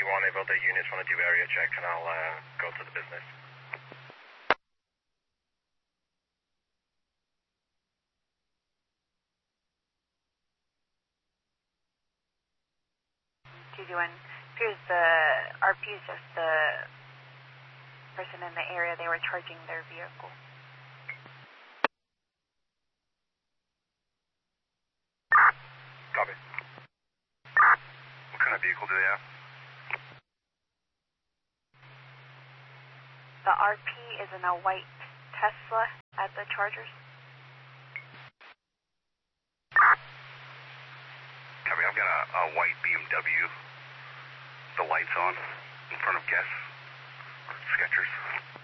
one, if other units want to do area check, and I'll go to the business. One. Appears the RP is just the person in the area. They were charging their vehicle. Copy. What kind of vehicle do they have? The RP is in a white Tesla at the Chargers. Copy. I've got a white BMW. The lights on in front of guests. Skechers.